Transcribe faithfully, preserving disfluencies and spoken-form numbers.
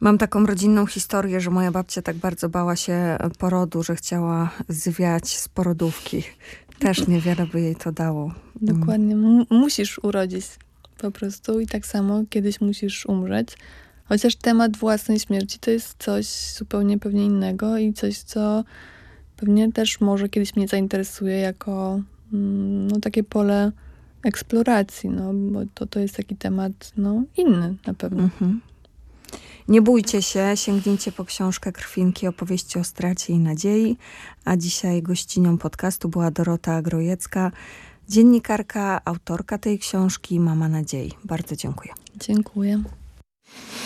Mam taką rodzinną historię, że moja babcia tak bardzo bała się porodu, że chciała zwiać z porodówki. Też niewiele by jej to dało. Dokładnie. M- musisz urodzić po prostu i tak samo kiedyś musisz umrzeć. Chociaż temat własnej śmierci to jest coś zupełnie pewnie innego i coś, co pewnie też może kiedyś mnie zainteresuje jako mm, no, takie pole eksploracji, no, bo to, to jest taki temat no, inny na pewno. Mhm. Nie bójcie się, sięgnijcie po książkę Krwinki, opowieści o stracie i nadziei. A dzisiaj gościnią podcastu była Dorota Grojecka, dziennikarka, autorka tej książki, mama nadziei. Bardzo dziękuję. Dziękuję.